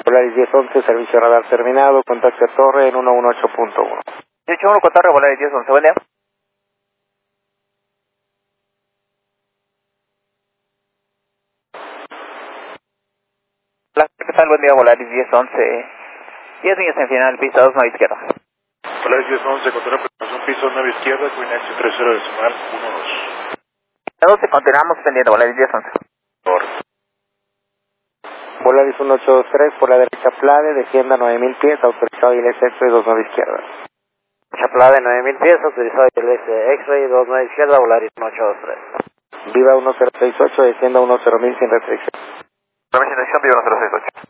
Volaris 1011, servicio radar terminado, contacto a torre en 118.1. 18.1 con torre, Volaris 1011, buen día. Hola, ¿qué tal? Buen día, Volaris 1011. 10 millas en final, pista 2, 9 izquierda. Volaris 1011, con torre, preparación piso 9 izquierda, Queen 30 decimal 12. A 12 continuamos pendiente, Volaris 1011. Volaris 1823, por la derecha Plade, descienda 9000 pies, autorizado ILS X-Ray 29 izquierda. Chaplade 9000 pies, autorizado ILS X-Ray 29 izquierda, Volaris 1823. Viva 1068, descienda 10000 sin restricción. Permisión de acción, Viva 1068.